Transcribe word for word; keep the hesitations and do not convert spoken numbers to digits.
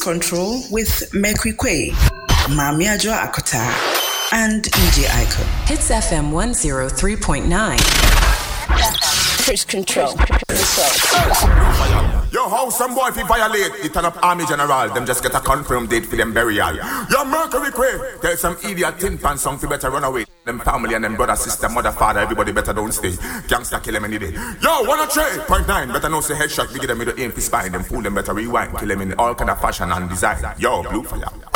Control with Mercury Quay, Mami Adjo Akota, and D J Iko. Hits F M one oh three point nine. Cruise Control. Yo, how some boy if he violate, he turn up army general, them just get a confirmed date for them burial. Yo, Mercury Quay, tell some idiot tin pan song fi better run away. Them family and them brother, sister, mother, father, everybody better don't stay. Gangsta kill them any day. Yo, one oh three point nine, better know say headshot, we get them with the aim for spine, them fool them better rewind, kill them in all kind of fashion and design. Yo, blue fire.